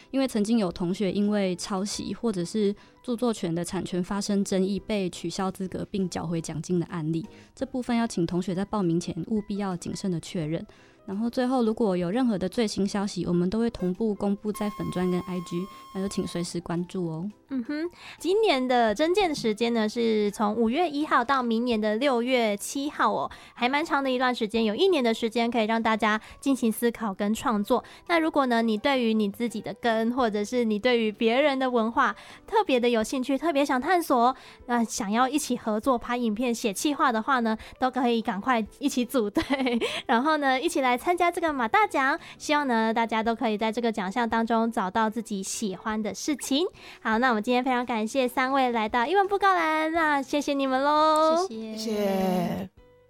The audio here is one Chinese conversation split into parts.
因为曾经有同学因为抄袭或者是著作权的产权发生争议被取消资格并缴回奖金的案例，这部分要请同学在报名前务必要谨慎的确认。然后最后如果有任何的最新消息，我们都会同步公布在粉专跟 IG， 那就请随时关注哦。 今年的征件时间呢是从5月1号到明年的6月7号哦，还蛮长的一段时间，有1年的时间可以让大家进行思考跟创作。那如果呢你对于你自己的根，或者是你对于别人的文化特别的有兴趣，特别想探索，想要一起合作拍影片写企划的话呢，都可以赶快一起组队，然后呢一起来参加这个马大奖。希望呢大家都可以在这个奖项当中找到自己喜欢的事情。好，那我们今天非常感谢3位来到一文布告栏，那谢谢你们咯。 谢谢。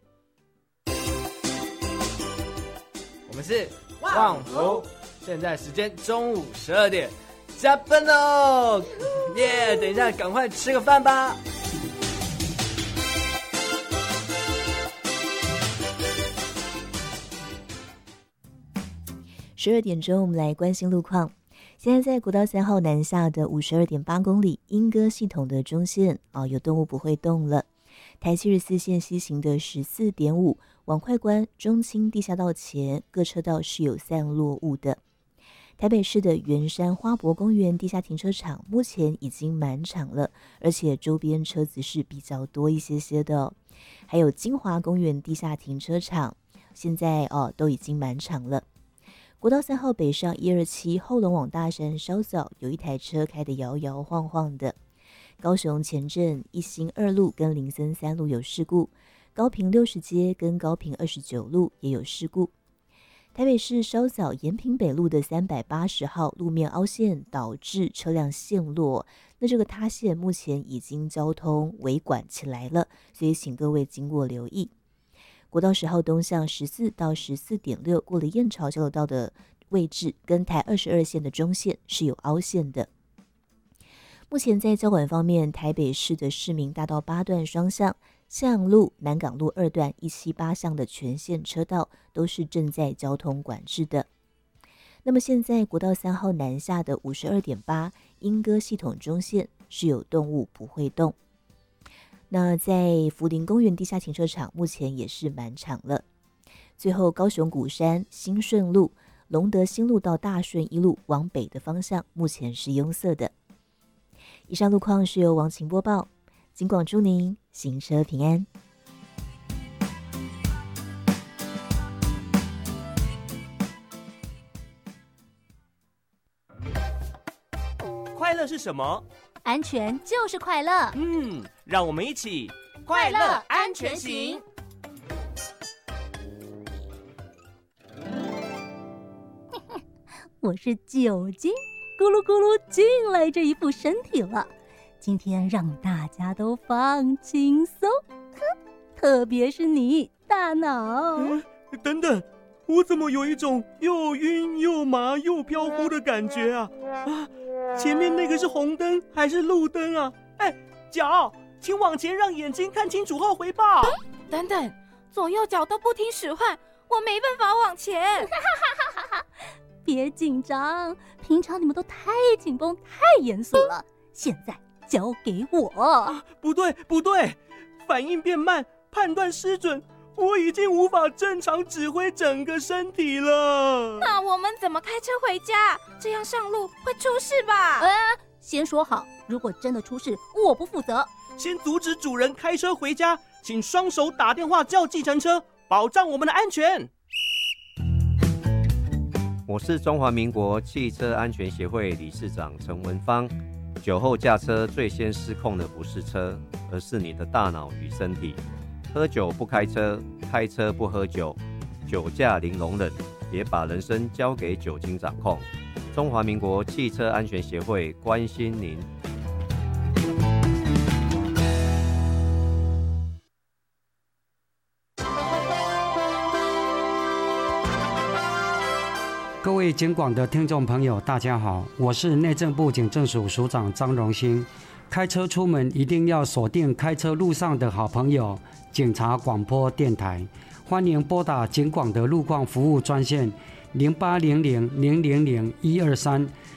我们是旺福，现在时间中午12点，加班喽！耶，等一下赶快吃个饭吧。 12点钟，我们来关心路况。现在在国道3号南下的52.8公里莺歌系统的中线有动物不会动了。台74线西行的14.5往快关中清地下道前各车道是有散落物的。台北市的圆山花博公园地下停车场目前已经满场了，而且周边车子是比较多一些的哦。还有金华公园地下停车场现在都已经满场了。国道3号北上127后龙往大山稍早有一台车开得摇摇晃晃的。高雄前镇一心2路跟林森3路有事故，高屏60街跟高屏29路也有事故。台北市稍早延平北路的380号路面凹陷导致车辆陷落，那这个塌陷目前已经交通维管起来了，所以请各位经过留意。国道10号东向14到14.6过了燕巢交流道的位置跟台22线的中线是有凹陷的。目前在交管方面，台北市的市民大道8段双向、向路、南港路2段178巷的全线车道都是正在交通管制的。那么现在国道3号南下的52.8莺歌系统中线是有动物不会动。那在福林公园地下停车场目前也是满场了。最后高雄鼓山新顺路、龙德新路到大顺一路往北的方向目前是拥塞的。以上路况是由王晴播报，警广祝您行车平安。 快乐是什么？ 安全就是快乐。 让我们一起快乐安全行。我是酒精咕噜咕噜进来这一副身体了，今天让大家都放轻松，特别是你大脑。 等等，我怎么有一种又晕又麻又飘忽的感觉啊？前面那个是红灯还是路灯啊？脚，请往前让眼睛看清楚后回报。 等等，左右脚都不听使唤，我没办法往前。 别紧张，平常你们都太紧绷太严肃了，现在交给我。 不对，反应变慢，判断失准，我已经无法正常指挥整个身体了。 那我们怎么开车回家？这样上路会出事吧？ 先说好，如果真的出事，我不负责。 先阻止主人开车回家，请双手打电话叫计程车，保障我们的安全。 我是中华民国汽车安全协会理事长陈文芳。酒后驾车最先失控的不是车，而是你的大脑与身体。喝酒不开车，开车不喝酒，酒驾零容忍，别把人生交给酒精掌控。中华民国汽车安全协会关心您。 各位警广的听众朋友大家好，我是内政部警政署署长张荣兴。开车出门一定要锁定开车路上的好朋友警察广播电台，欢迎拨打警广的路况服务专线0800000123，